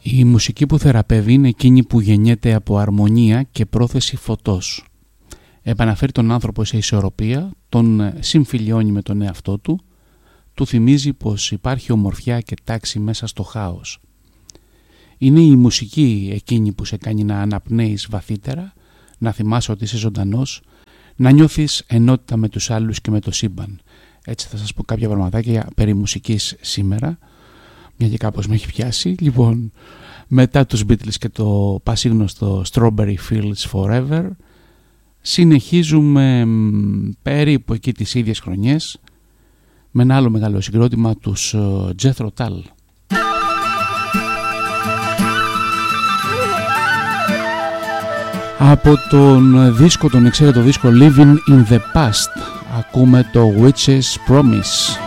Η μουσική που θεραπεύει είναι εκείνη που γεννιέται από αρμονία και πρόθεση φωτός. Επαναφέρει τον άνθρωπο σε ισορροπία, τον συμφιλιώνει με τον εαυτό του, του θυμίζει πως υπάρχει ομορφιά και τάξη μέσα στο χάος. Είναι η μουσική εκείνη που σε κάνει να αναπνέεις βαθύτερα, να θυμάσαι ότι είσαι ζωντανός, να νιώθεις ενότητα με τους άλλους και με το σύμπαν. Έτσι θα σας πω κάποια πραγματάκια περί μουσικής σήμερα, μια και κάπως με έχει πιάσει. Λοιπόν, μετά τους Beatles και το πασίγνωστο Strawberry Fields Forever, συνεχίζουμε περίπου εκεί τις ίδιες χρονιές με ένα άλλο μεγάλο συγκρότημα, τους Jethro Tull. Από τον δίσκο, τον εξαίρετο δίσκο Living in the Past, ακούμε το Witch's Promise.